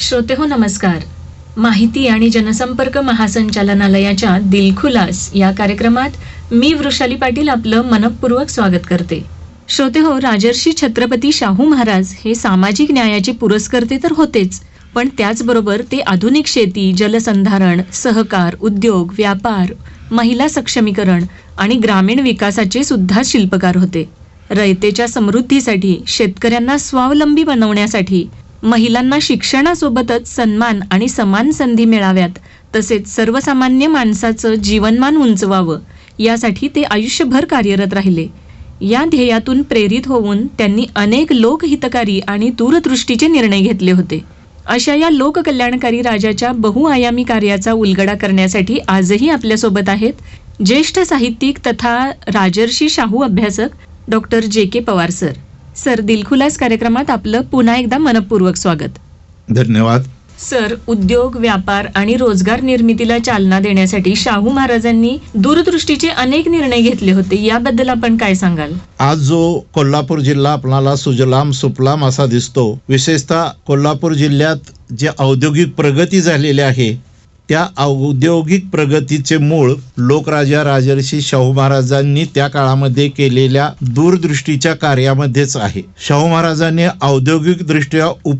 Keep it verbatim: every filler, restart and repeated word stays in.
श्रोतेहो नमस्कार. माहिती आणि जनसंपर्क महासंचालनालयाच्या दिलखुलास या कार्यक्रमात मी वृषाली पाटील आपलं मनपूर्वक स्वागत करते. श्रोतेहो, राजर्षी छत्रपती शाहू महाराज हे सामाजिक न्यायाचे पुरस्कर्ते तर होतेच, पण त्याचबरोबर ते आधुनिक शेती, जलसंधारण, सहकार, उद्योग, व्यापार, महिला सक्षमीकरण आणि ग्रामीण विकासाचे सुद्धा शिल्पकार होते. रयतेच्या समृद्धीसाठी, शेतकऱ्यांना स्वावलंबी बनवण्यासाठी, महिलांना शिक्षणासोबतच सन्मान आणि समान संधी मिळाव्यात, तसेच सर्वसामान्य माणसाचं जीवनमान उंचवावं यासाठी ते आयुष्यभर कार्यरत राहिले. या ध्येयातून प्रेरित होऊन त्यांनी अनेक लोकहितकारी आणि दूरदृष्टीचे निर्णय घेतले होते. अशा या लोककल्याणकारी राजाच्या बहुआयामी कार्याचा उलगडा करण्यासाठी आजही आपल्यासोबत आहेत ज्येष्ठ साहित्यिक तथा राजर्षी शाहू अभ्यासक डॉक्टर जे के पवार सर. सर, दिलखुलास कार्यक्रमात आपलं पुन्हा एकदा मनपूर्वक स्वागत. धन्यवाद. सर, उद्योग, व्यापार आणि रोजगार निर्मितीला चालना देण्यासाठी शाहू महाराजांनी दूरदृष्टीचे अनेक निर्णय घेतले होते. याबद्दल आपण काय सांगाल? आज जो कोल्हापूर जिल्हा आपल्याला सुजलाम सुफलाम असा दिसतो, विशेषतः कोल्हापूर जिल्ह्यात जे औद्योगिक प्रगती झालेली आहे त्या औद्योगिक प्रगतीचे मूळ लोकराजा राजर्षी शाहू महाराजांनी त्या काळामध्ये केलेल्या दूरदृष्टीच्या कार्यामध्येच आहे. शाहू महाराजांनी औद्योगिक दृष्ट्या